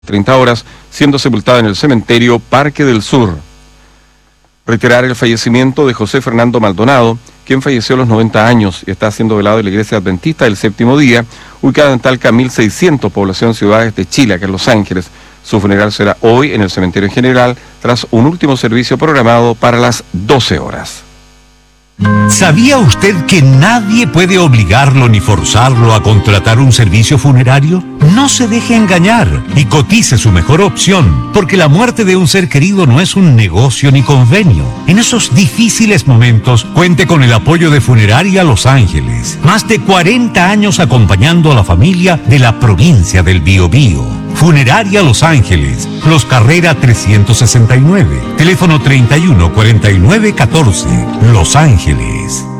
30 horas, siendo sepultada en el cementerio Parque del Sur. Reiterar el fallecimiento de José Fernando Maldonado, quien falleció a los 90 años y está siendo velado en la Iglesia Adventista del Séptimo Día, ubicada en Talca 1600, población Ciudades de Chile, acá en Los Ángeles. Su funeral será hoy en el cementerio general, tras un último servicio programado para las 12 horas. ¿Sabía usted que nadie puede obligarlo ni forzarlo a contratar un servicio funerario? No se deje engañar y cotice su mejor opción, porque la muerte de un ser querido no es un negocio ni convenio. En esos difíciles momentos, cuente con el apoyo de Funeraria Los Ángeles. Más de 40 años acompañando a la familia de la provincia del Biobío. Funeraria Los Ángeles, Los Carrera 369, teléfono 31 49 14, Los Ángeles.